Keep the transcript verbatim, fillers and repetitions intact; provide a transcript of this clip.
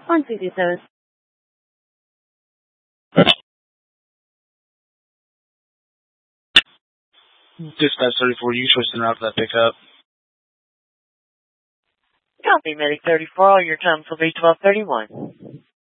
one sixty-seven. Dispatch thirty-four, you switched en route to that pickup. Copy, Medic thirty-four. All your times will be twelve thirty-one.